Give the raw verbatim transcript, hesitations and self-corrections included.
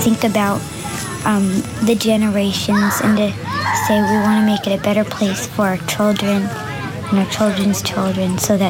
think about um, the generations and to say we want to make it a better place for our children and our children's children so that